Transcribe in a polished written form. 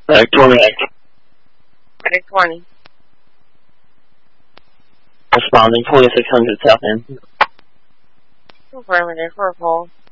Victoria. 20. Responding 2600 South End. Affirmative for a call.